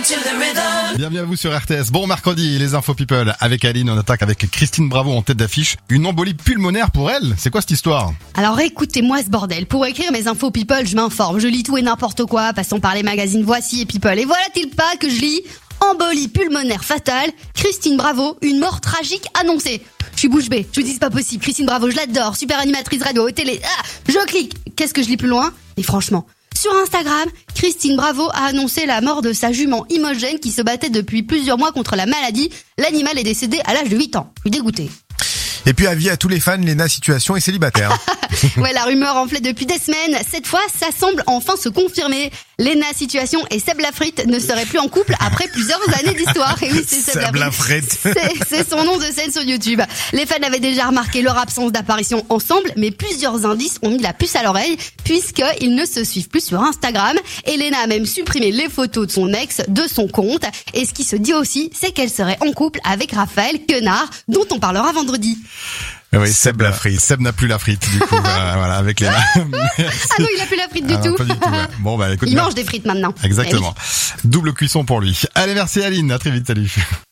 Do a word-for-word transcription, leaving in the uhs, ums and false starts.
Bienvenue à vous sur R T S. Bon mercredi, les infos people avec Aline. On attaque avec Christine Bravo en tête d'affiche. Une embolie pulmonaire pour elle. C'est quoi cette histoire? Alors écoutez-moi ce bordel. Pour écrire mes infos people, je m'informe. Je lis tout et n'importe quoi, passons par les magazines Voici et People. Et voilà-t-il pas que je lis embolie pulmonaire fatale. Christine Bravo, une mort tragique annoncée. Je suis bouche bée. Je vous dis c'est pas possible. Christine Bravo, je l'adore. Super animatrice radio, télé. Ah, je clique. Qu'est-ce que je lis plus loin? Et franchement, sur Instagram, Christine Bravo a annoncé la mort de sa jument Imogen qui se battait depuis plusieurs mois contre la maladie. L'animal est décédé à l'âge de huit ans. Je suis dégoûtée. Et puis avis à tous les fans, Léna Situation est célibataire. Ouais, la rumeur enflait depuis des semaines. Cette fois, ça semble enfin se confirmer. Léna Situation et Seb Lafrite ne seraient plus en couple après plusieurs années d'histoire. Et oui, c'est Seb, Seb Lafrite. C'est, c'est son nom de scène sur YouTube. Les fans avaient déjà remarqué leur absence d'apparition ensemble, mais plusieurs indices ont mis la puce à l'oreille puisqu'ils ne se suivent plus sur Instagram. Et Léna a même supprimé les photos de son ex de son compte. Et ce qui se dit aussi, c'est qu'elle serait en couple avec Raphaël Quenard, dont on parlera vendredi. Oui, Seb Lafrite. Seb n'a plus la frite, du coup, euh, voilà, avec les. Ah non, il a plus la frite du ah, tout. Non, pas du tout ouais. Bon, bah, écoute. Il mange des frites maintenant. Exactement. Double cuisson pour lui. Allez, merci Aline. À très vite. Salut.